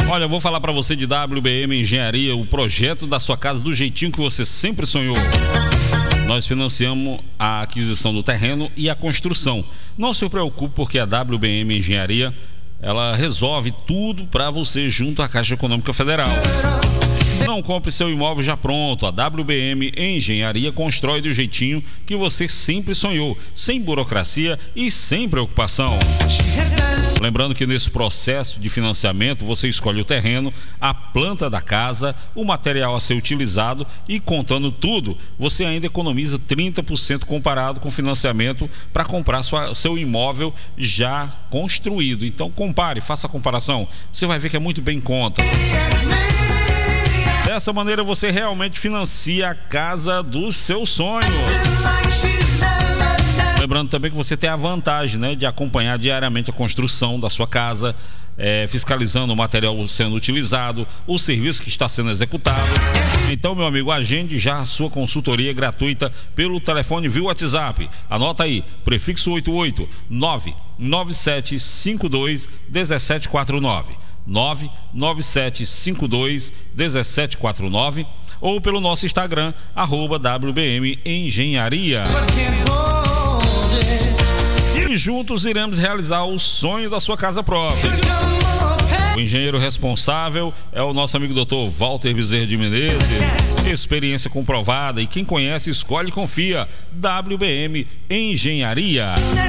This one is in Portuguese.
Olha, eu vou falar para você de WBM Engenharia, o projeto da sua casa do jeitinho que você sempre sonhou. Nós financiamos a aquisição do terreno e a construção. Não se preocupe, porque a WBM Engenharia, ela resolve tudo para você junto à Caixa Econômica Federal. Não compre seu imóvel já pronto. A WBM Engenharia constrói do jeitinho que você sempre sonhou, sem burocracia e sem preocupação. Lembrando que nesse processo de financiamento você escolhe o terreno, a planta da casa, o material a ser utilizado e, contando tudo, você ainda economiza 30% comparado com o financiamento para comprar seu imóvel já construído. Então compare, faça a comparação, você vai ver que é muito bem em conta. Dessa maneira você realmente financia a casa dos seus sonhos. Lembrando também que você tem a vantagem, né, de acompanhar diariamente a construção da sua casa, fiscalizando o material sendo utilizado, o serviço que está sendo executado. Então, meu amigo, agende já a sua consultoria gratuita pelo telefone via WhatsApp. Anota aí, prefixo 88 99752 1749. 99752 1749 ou pelo nosso Instagram @WBM Engenharia. E juntos iremos realizar o sonho da sua casa própria. O engenheiro responsável é o nosso amigo Dr. Walter Bezerra de Menezes. Experiência comprovada, e quem conhece escolhe e confia. WBM Engenharia.